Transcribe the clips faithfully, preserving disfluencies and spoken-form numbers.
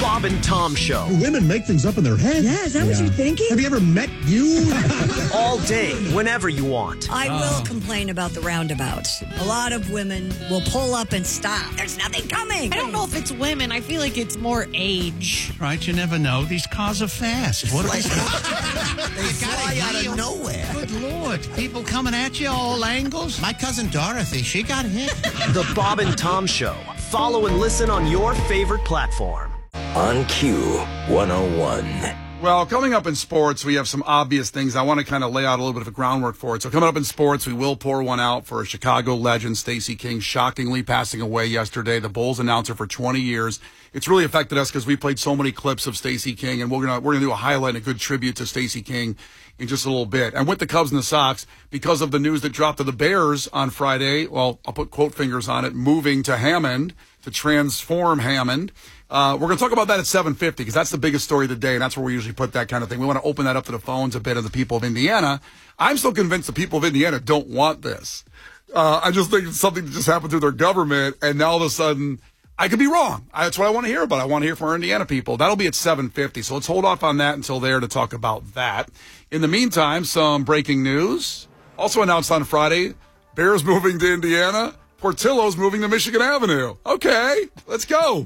Bob and Tom Show. Women make things up in their head. Yeah, is that what you're thinking? Have you ever met you? All day, whenever you want. I will complain about the roundabouts. A lot of women will pull up and stop. There's nothing coming. I don't know if it's women. I feel like it's more age. Right, you never know. These cars are fast. What are they? They fly out of nowhere. Good Lord. People coming at you all angles. My cousin Dorothy, she got hit. The Bob and Tom Show. Follow and listen on your favorite platform. On Q one oh one. Well, coming up in sports, we have some obvious things. I want to kind of lay out a little bit of a groundwork for it. So coming up in sports, we will pour one out for a Chicago legend, Stacey King, shockingly passing away yesterday, the Bulls announcer for twenty years. It's really affected us because we played so many clips of Stacey King, and we're going to we're gonna do a highlight and a good tribute to Stacey King in just a little bit. And with the Cubs and the Sox, because of the news that dropped to the Bears on Friday, well, I'll put quote fingers on it, moving to Hammond, to transform Hammond. Uh, we're going to talk about that at seven fifty because that's the biggest story of the day, and that's where we usually put that kind of thing. We want to open that up to the phones a bit of the people of Indiana. I'm still convinced the people of Indiana don't want this. Uh, I just think it's something that just happened through their government, and now all of a sudden, I could be wrong. I, that's what I want to hear about. I want to hear from our Indiana people. That'll be at seven fifty, so let's hold off on that until there to talk about that. In the meantime, some breaking news. Also announced on Friday, Bears moving to Indiana, Portillo's moving to Michigan Avenue. Okay, let's go.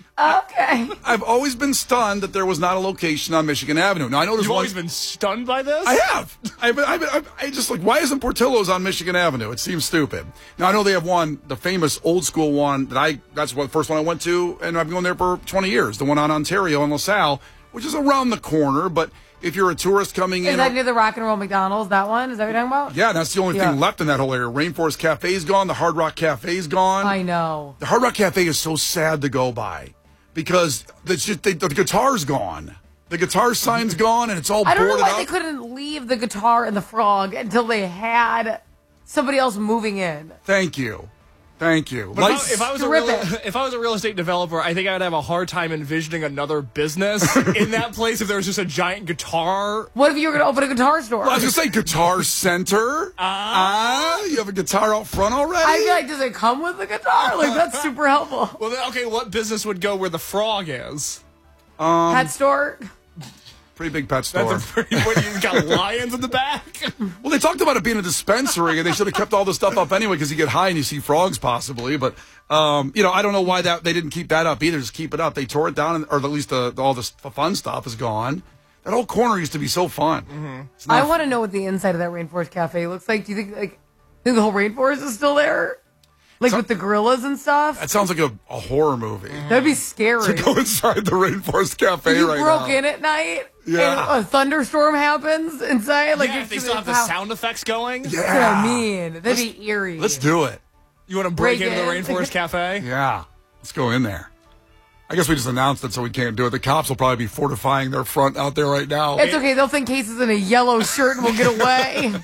Okay. I've always been stunned that there was not a location on Michigan Avenue. Now I know there's You've one. always been stunned by this? I have. I've been, I've been, I've, I just like, why isn't Portillo's on Michigan Avenue? It seems stupid. Now I know they have one, the famous old school one that I, that's what the first one I went to, and I've been going there for twenty years. The one on Ontario and LaSalle, which is around the corner, but if you're a tourist coming in. Is that near the Rock and Roll McDonald's, that one? Is that what you're talking about? Yeah, that's the only Yeah. thing left in that whole area. Rainforest Cafe's gone. The Hard Rock Cafe's gone. I know. The Hard Rock Cafe is so sad to go by because it's just, they, the guitar's gone. The guitar sign's gone, and it's all I don't know boarded why up. they couldn't leave the guitar and the frog until they had somebody else moving in. Thank you. Thank you. But Lights- if, I, if, I was a real, if I was a real estate developer, I think I would have a hard time envisioning another business in that place if there was just a giant guitar. What if you were going to open a guitar store? Well, I was going to say Guitar Center. Ah, uh, you have a guitar out front already? I feel like, does it come with a guitar? Like, that's super helpful. Well, then, okay, what business would go where the frog is? Um, Pet store? Pretty big pet store. That's a pretty, what, you got lions in the back? Well, they talked about it being a dispensary, and they should have kept all this stuff up anyway because you get high and you see frogs possibly. But, um, you know, I don't know why that they didn't keep that up either. Just keep it up. They tore it down, and, or at least the, the, all the fun stuff is gone. That whole corner used to be so fun. Mm-hmm. I want to know what the inside of that Rainforest Cafe looks like. Do you think, like, think the whole rainforest is still there? Like so, with the gorillas and stuff? That sounds like a, a horror movie. That'd be scary. To go inside the Rainforest Cafe you right now. You broke in at night, yeah. and a thunderstorm happens inside. Like, yeah, if they still have the how, sound effects going. Yeah. That's what I mean. That'd let's, be eerie. Let's do it. You want to break, break into in. the Rainforest Cafe? Yeah. Let's go in there. I guess we just announced it so we can't do it. The cops will probably be fortifying their front out there right now. It's okay. They'll think Case is in a yellow shirt and we'll get away.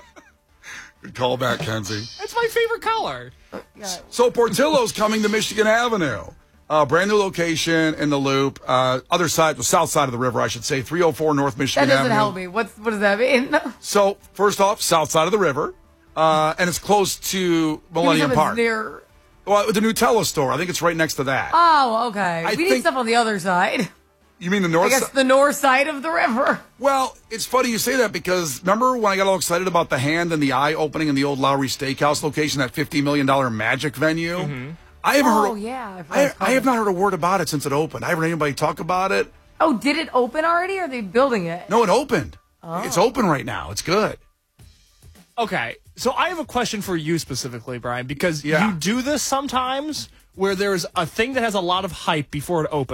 Good call back, Kenzie. That's my favorite color. So Portillo's coming to Michigan Avenue. Uh, brand new location in the Loop. Uh, other side, the south side of the river, I should say. three oh four North Michigan That doesn't Avenue. help me. What's, what does that mean? So, first off, south side of the river. Uh, and it's close to Millennium it's Park. Near... Well, the Nutella store. I think it's right next to that. Oh, okay. I we think... need stuff on the other side. You mean the north side? I guess the north side of the river. Well, it's funny you say that because remember when I got all excited about the hand and the eye opening in the old Lowry Steakhouse location, that fifty million dollars magic venue? Mm-hmm. I haven't oh, heard. Oh, yeah. I, I have not heard a word about it since it opened. I haven't heard anybody talk about it. Oh, did it open already, or are they building it? No, it opened. Oh. It's open right now. It's good. Okay, so I have a question for you specifically, Brian, because yeah. you do this sometimes where there's a thing that has a lot of hype before it opens.